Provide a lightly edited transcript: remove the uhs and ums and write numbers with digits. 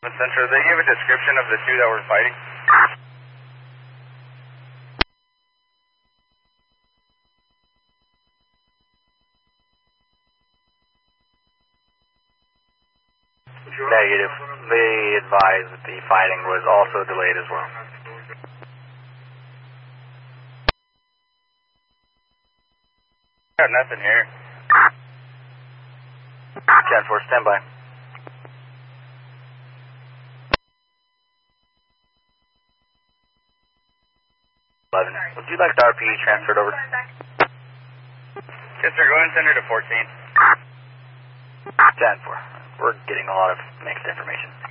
Center, they give a description of the two that were fighting. Negative. They advised that the fighting was also delayed as well. Got nothing here. 10-4, stand by. 11. Would you like the RPE transferred over? Yes, sir. Go and send her to 14. 10-4. We're getting a lot of mixed information.